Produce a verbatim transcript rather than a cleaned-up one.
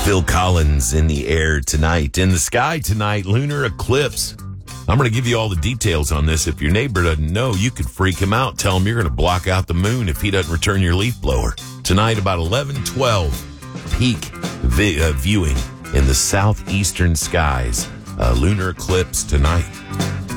Phil Collins in the air tonight. In the sky tonight, lunar eclipse. I'm going to give you all the details on this. If your neighbor doesn't know, you could freak him out. Tell him you're going to block out the moon if he doesn't return your leaf blower. Tonight, about eleven twelve, peak vi- uh, viewing in the southeastern skies. Uh, lunar eclipse tonight.